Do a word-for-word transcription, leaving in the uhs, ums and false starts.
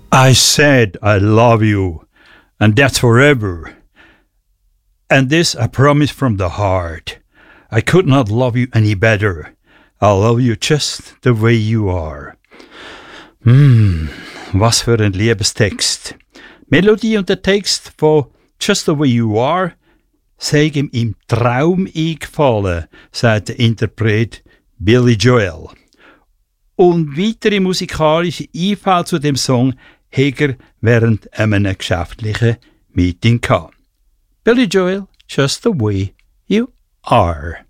I said I love you, and that's forever. And this I promise from the heart. I could not love you any better. I love you just the way you are. Hm, was für ein Liebestext. Melodie und der Text von Just the Way You Are sei ihm im Traum eingefallen, sagt der Interpret Billy Joel. Und weitere musikalische Einfälle zu dem Song hat er während einem geschäftlichen Meeting gehabt. Billy Joel, Just the Way You Are.